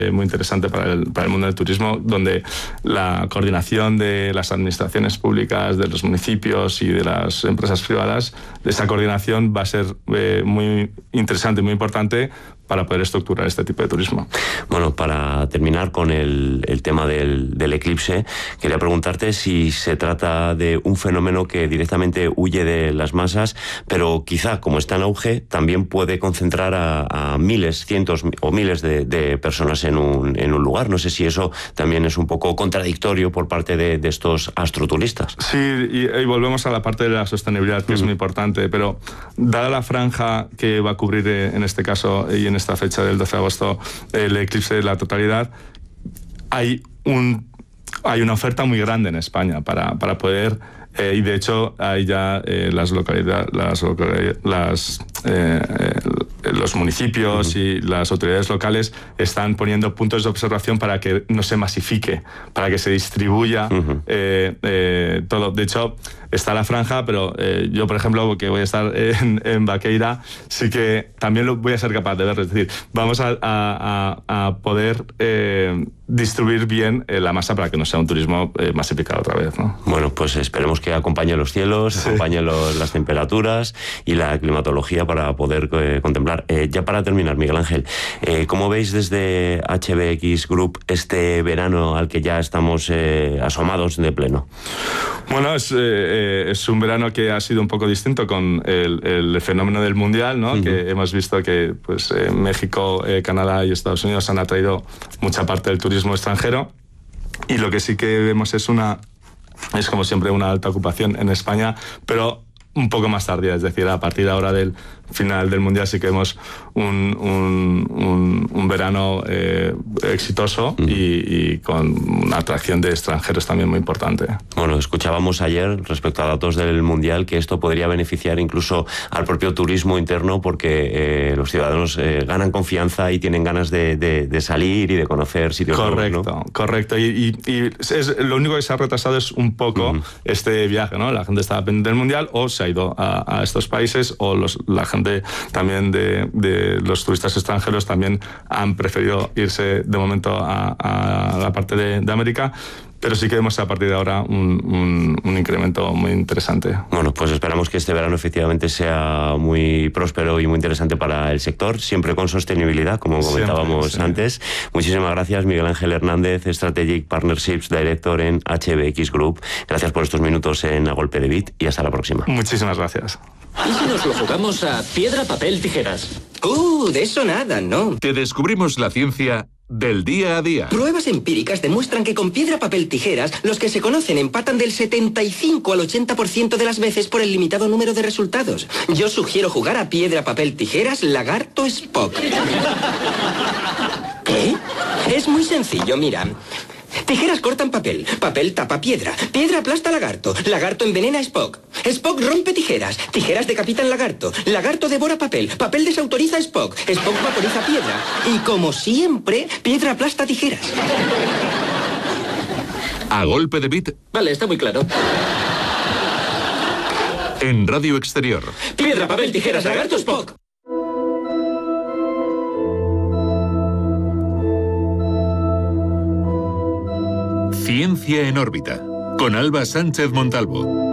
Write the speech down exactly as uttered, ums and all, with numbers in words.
muy interesante para el, para el mundo del turismo, donde la coordinación de las administraciones públicas, de los municipios y de las empresas privadas, esa coordinación va a ser eh, muy interesante, muy importante para poder estructurar este tipo de turismo. Bueno, para terminar con el, el tema del, del eclipse, quería preguntarte si se trata de un fenómeno que directamente huye de las masas, pero quizá, como está en auge, también puede concentrar a, a miles, cientos o miles de, de personas en un, en un lugar. No sé si eso también es un poco contradictorio por parte de, de estos astroturistas. Sí, y, y volvemos a la parte de la sostenibilidad, que mm. es muy importante, pero dada la franja que va a cubrir en este caso y en esta fecha del doce de agosto el eclipse de la totalidad, hay un hay una oferta muy grande en España para, para poder eh, y de hecho hay ya eh, las localidades las, localidad, las eh, eh, los municipios uh-huh. y las autoridades locales están poniendo puntos de observación para que no se masifique, para que se distribuya uh-huh. eh, eh, todo. De hecho, está la franja, pero eh, yo, por ejemplo, que voy a estar en, en Baqueira, sí que también lo voy a ser capaz de ver. Es decir, vamos a, a, a poder eh, distribuir bien eh, la masa para que no sea un turismo eh, masificado otra vez, ¿no? Bueno, pues esperemos que acompañe los cielos, sí. acompañe los, las temperaturas y la climatología para poder eh, contemplar. Eh, ya para terminar, Miguel Ángel, eh, ¿cómo veis desde H B X Group este verano al que ya estamos eh, asomados de pleno? Bueno, es, eh, es un verano que ha sido un poco distinto con el, el fenómeno del Mundial, ¿no? Uh-huh. Que hemos visto que pues, eh, México, eh, Canadá y Estados Unidos han atraído mucha parte del turismo extranjero, y lo que sí que vemos es una es como siempre una alta ocupación en España, pero un poco más tardía, es decir, a partir de ahora del final del Mundial sí que vemos un, un, un, un verano eh, exitoso mm. y, y con una atracción de extranjeros también muy importante. Bueno, escuchábamos ayer respecto a datos del Mundial que esto podría beneficiar incluso al propio turismo interno, porque eh, los ciudadanos eh, ganan confianza y tienen ganas de, de, de salir y de conocer sitios correcto, nuevos, ¿no? Correcto, y, y, y es, lo único que se ha retrasado es un poco mm. este viaje, ¿no? La gente estaba pendiente del Mundial o se ha ido a, a estos países, o los, la gente también de, de los turistas extranjeros también han preferido irse de momento a, a la parte de, de América. Pero sí que vemos a partir de ahora un, un, un incremento muy interesante. Bueno, pues esperamos que este verano efectivamente sea muy próspero y muy interesante para el sector, siempre con sostenibilidad, como comentábamos siempre, sí. antes. Muchísimas gracias, Miguel Ángel Hernández, Strategic Partnerships Director en H B X Group. Gracias por estos minutos en A Golpe de Bit y hasta la próxima. Muchísimas gracias. ¿Y si nos lo jugamos a piedra, papel, tijeras? Uh, de eso nada, ¿no? Te descubrimos la ciencia del día a día. Pruebas empíricas demuestran que con piedra, papel, tijeras, los que se conocen empatan del setenta y cinco al ochenta por ciento de las veces por el limitado número de resultados. Yo sugiero jugar a piedra, papel, tijeras, lagarto, Spock. ¿Qué? Es muy sencillo, mira. Tijeras cortan papel, papel tapa piedra, piedra aplasta lagarto, lagarto envenena a Spock, Spock rompe tijeras, tijeras decapitan lagarto, lagarto devora papel, papel desautoriza a Spock, Spock vaporiza piedra y, como siempre, piedra aplasta tijeras. A Golpe de Bit. Vale, está muy claro. En Radio Exterior. Piedra, papel, tijeras, lagarto, Spock. Ciencia en órbita, con Alba Sánchez Montalvo.